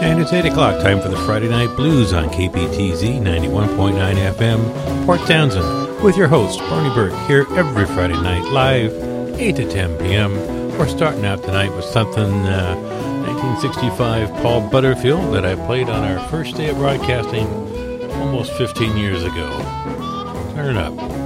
And it's 8 o'clock, time for the Friday Night Blues on KPTZ 91.9 FM, Port Townsend, with your host, Barney Burke, here every Friday night, live, 8 to 10 p.m. We're starting out tonight with something 1965 Paul Butterfield that I played on our first day of broadcasting almost 15 years ago. Turn it up.